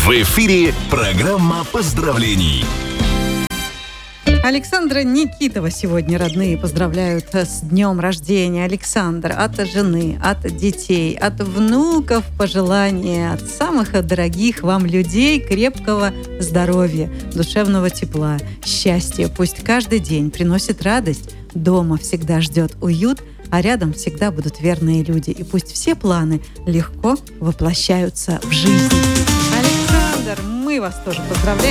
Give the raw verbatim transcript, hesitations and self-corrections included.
В эфире программа поздравлений. Александра Никитова сегодня родные поздравляют с днем рождения. Александр, от жены, от детей, от внуков пожелания, от самых дорогих вам людей крепкого здоровья, душевного тепла, счастья. Пусть каждый день приносит радость, дома всегда ждет уют, а рядом всегда будут верные люди. И пусть все планы легко воплощаются в жизнь. Александр, мы вас тоже поздравляем.